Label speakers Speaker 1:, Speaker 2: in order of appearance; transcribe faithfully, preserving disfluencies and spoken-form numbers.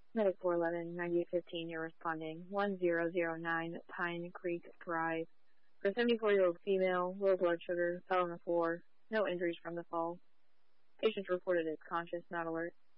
Speaker 1: Medic four eleven, ninety-eight fifteen, you're responding. one zero zero nine Pine Creek Drive. For a seventy-four-year-old female, low blood sugar, fell on the floor. No injuries from the fall. Patient reported as conscious, not alert.